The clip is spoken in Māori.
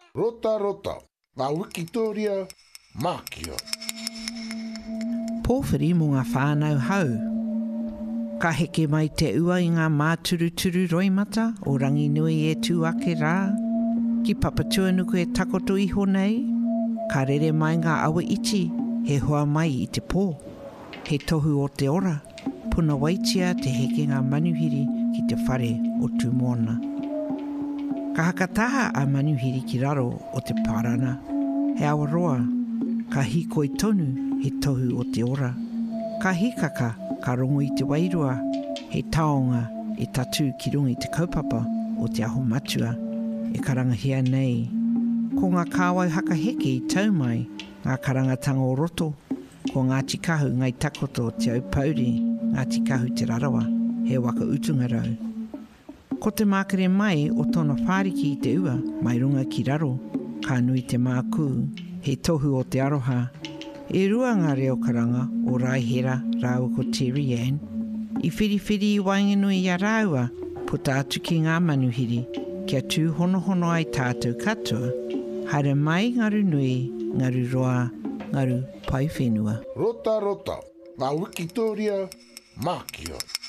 Rota rota, ngā Wikitoria, Mākia. Pōwhiri mō ngā whānau hau. Ka heke mai te ua i ngā māturuturu roimata o rangi nui e tū ake rā. Ki papatua nuku e takoto iho nei. Ka rere mai ngā awa iti, he hoa mai i te pō. He tohu o te ora, puna waitia te heke ngā manuhiri ki te whare o tū moana. Ka hakataha a manuhiri ki raro o te parana. He awaroa, ka hikoi tonu he tohu o te ora. Ka hikaka, ka rongo i te wairua, he taonga e tatu ki runga i te kaupapa o te aho matua, e karangahia nei. Ko ngā kāwai haka heke i taumai, ngā karangatanga o roto, ko Ngāti Kahu ngai takoto o te aupauri, Ngāti Kahu te rarawa, he waka utunga rau. Ko te mākere mai o tōna whāriki i te ua, mai runga ki raro, ka nui te mākū, he tohu o te aroha. E rua ngā reo karanga o Raihera rāua ko Terry Ann. I whiriwhiri i wainganui i a rāua, puta atu ki ngā manuhiri, kia tū hono hono ai tātou katoa, haere mai ngaru nui, ngaru roa, ngaru pai whenua. Rota rota, ngā Wikitoria, Mākia.